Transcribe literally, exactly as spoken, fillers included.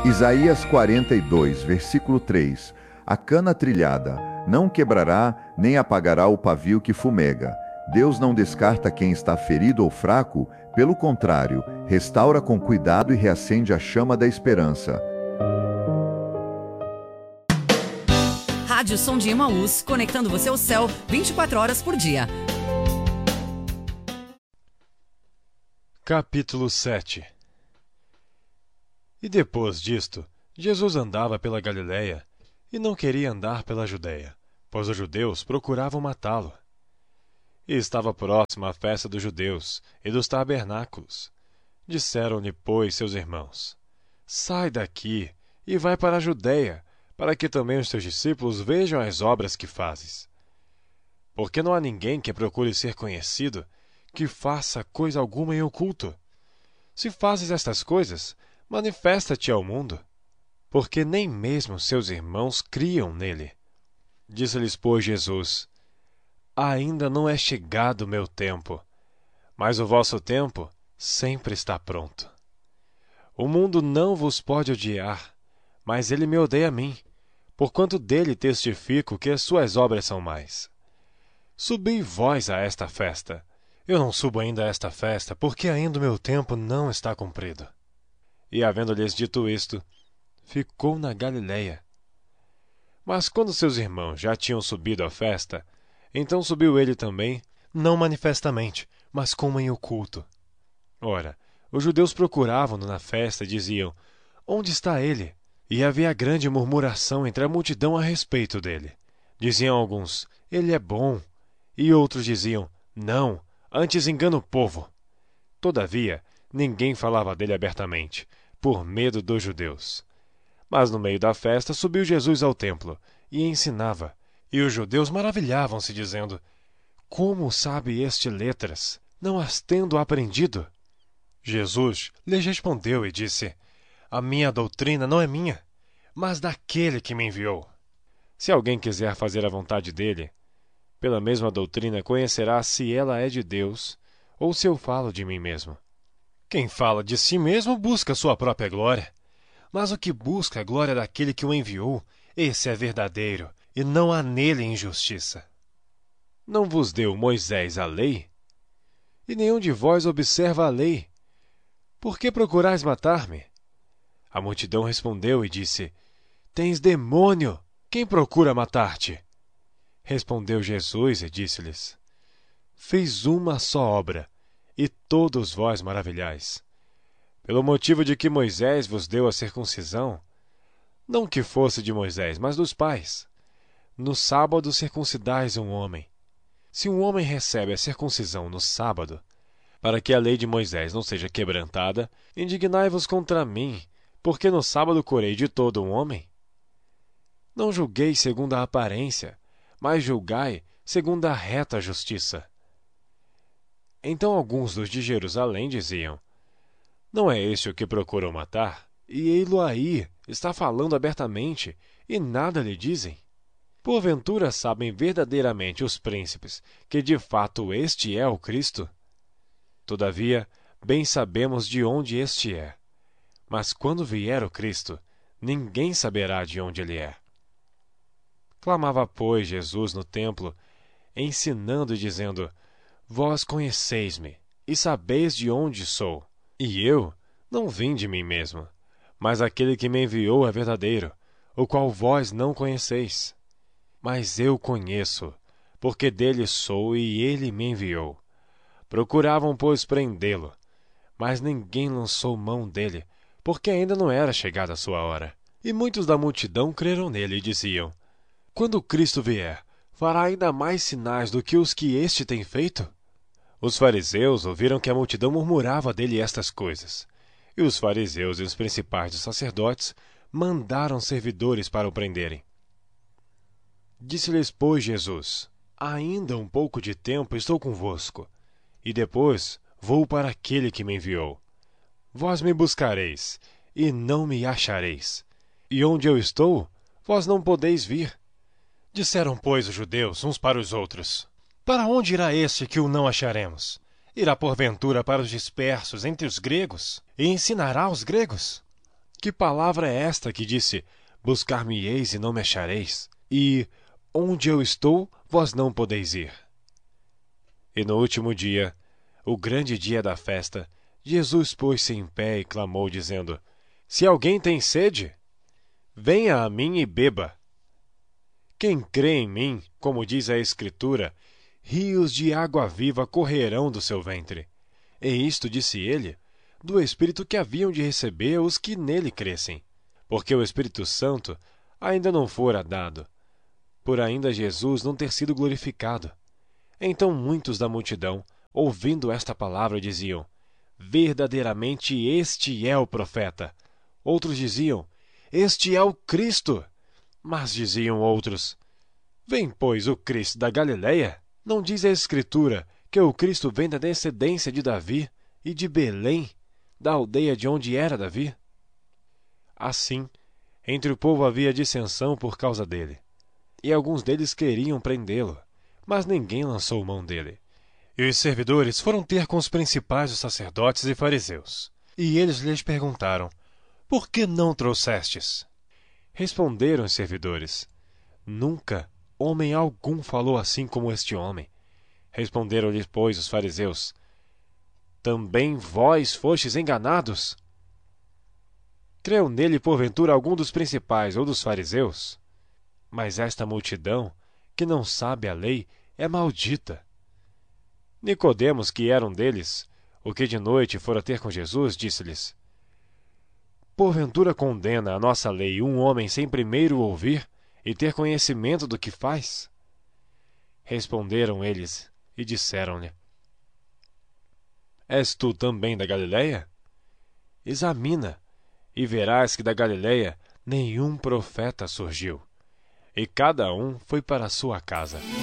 Isaías quarenta e dois, versículo três. A cana trilhada não quebrará, nem apagará o pavio que fumega. Deus não descarta quem está ferido ou fraco, pelo contrário, restaura com cuidado e reacende a chama da esperança. Rádio Som de Emaús, conectando você ao céu vinte e quatro horas por dia. Capítulo sete. E depois disto, Jesus andava pela Galiléia, e não queria andar pela Judéia, pois os judeus procuravam matá-lo. E estava próxima a festa dos judeus e dos tabernáculos. Disseram-lhe, pois, seus irmãos: Sai daqui e vai para a Judéia, para que também os teus discípulos vejam as obras que fazes. Porque não há ninguém que procure ser conhecido, que faça coisa alguma em oculto. Se fazes estas coisas, manifesta-te ao mundo, porque nem mesmo seus irmãos criam nele. Disse-lhes, pois, Jesus: Ainda não é chegado o meu tempo, mas o vosso tempo sempre está pronto. O mundo não vos pode odiar, mas ele me odeia a mim, porquanto dele testifico que as suas obras são mais. Subi vós a esta festa. Eu não subo ainda a esta festa, porque ainda o meu tempo não está cumprido. E, havendo-lhes dito isto, ficou na Galiléia. Mas quando seus irmãos já tinham subido à festa, então subiu ele também, não manifestamente, mas como em oculto. Ora, os judeus procuravam-no na festa e diziam: Onde está ele? E havia grande murmuração entre a multidão a respeito dele. Diziam alguns: Ele é bom. E outros diziam: Não, antes engana o povo. Todavia, ninguém falava dele abertamente, por medo dos judeus. Mas no meio da festa subiu Jesus ao templo e ensinava. E os judeus maravilhavam-se, dizendo: Como sabe este letras, não as tendo aprendido? Jesus lhes respondeu e disse: A minha doutrina não é minha, mas daquele que me enviou. Se alguém quiser fazer a vontade dele, pela mesma doutrina conhecerá se ela é de Deus ou se eu falo de mim mesmo. Quem fala de si mesmo busca sua própria glória, mas o que busca a glória daquele que o enviou, esse é verdadeiro, e não há nele injustiça. Não vos deu Moisés a lei? E nenhum de vós observa a lei. Por que procurais matar-me? A multidão respondeu e disse: Tens demônio! Quem procura matar-te? Respondeu Jesus e disse-lhes: Fiz uma só obra, e todos vós maravilhais. Pelo motivo de que Moisés vos deu a circuncisão, não que fosse de Moisés, mas dos pais. No sábado circuncidais um homem. Se um homem recebe a circuncisão no sábado, para que a lei de Moisés não seja quebrantada, indignai-vos contra mim, porque no sábado curei de todo um homem. Não julgueis segundo a aparência, mas julgai segundo a reta justiça. Então alguns dos de Jerusalém diziam: Não é este o que procuram matar? E ei-lo aí, está falando abertamente, e nada lhe dizem? Porventura sabem verdadeiramente os príncipes que de fato este é o Cristo? Todavia, bem sabemos de onde este é. Mas quando vier o Cristo, ninguém saberá de onde ele é. Clamava, pois, Jesus no templo, ensinando e dizendo: Vós conheceis-me, e sabeis de onde sou. E eu não vim de mim mesmo, mas aquele que me enviou é verdadeiro, o qual vós não conheceis. Mas eu conheço, porque dele sou e ele me enviou. Procuravam, pois, prendê-lo, mas ninguém lançou mão dele, porque ainda não era chegada a sua hora. E muitos da multidão creram nele e diziam: Quando Cristo vier, fará ainda mais sinais do que os que este tem feito? Os fariseus ouviram que a multidão murmurava dele estas coisas. E os fariseus e os principais dos sacerdotes mandaram servidores para o prenderem. Disse-lhes, pois, Jesus: Ainda um pouco de tempo estou convosco, e depois vou para aquele que me enviou. Vós me buscareis, e não me achareis. E onde eu estou, vós não podeis vir. Disseram, pois, os judeus uns para os outros: Para onde irá este que o não acharemos? Irá porventura para os dispersos entre os gregos, e ensinará aos gregos? Que palavra é esta que disse: buscar-me-eis e não me achareis, e onde eu estou, vós não podeis ir? E no último dia, o grande dia da festa, Jesus pôs-se em pé e clamou, dizendo: Se alguém tem sede, venha a mim e beba. Quem crê em mim, como diz a Escritura, rios de água viva correrão do seu ventre. E isto disse ele, do Espírito que haviam de receber os que nele crescem, porque o Espírito Santo ainda não fora dado, por ainda Jesus não ter sido glorificado. Então muitos da multidão, ouvindo esta palavra, diziam: verdadeiramente este é o profeta. Outros diziam: este é o Cristo. Mas diziam outros: vem, pois, o Cristo da Galileia? Não diz a Escritura que o Cristo vem da descendência de Davi e de Belém, da aldeia de onde era Davi? Assim, entre o povo havia dissensão por causa dele, e alguns deles queriam prendê-lo, mas ninguém lançou mão dele. E os servidores foram ter com os principais dos sacerdotes e fariseus, e eles lhes perguntaram: por que não trouxestes? Responderam os servidores: nunca homem algum falou assim como este homem. Responderam-lhe, pois, os fariseus: também vós fostes enganados? Creu nele, porventura, algum dos principais ou dos fariseus? Mas esta multidão, que não sabe a lei, é maldita. Nicodemos, que era um deles, o que de noite fora ter com Jesus, disse-lhes: porventura condena a nossa lei um homem sem primeiro ouvir e ter conhecimento do que faz? Responderam eles e disseram-lhe: és tu também da Galileia? Examina, e verás que da Galileia nenhum profeta surgiu, e cada um foi para a sua casa.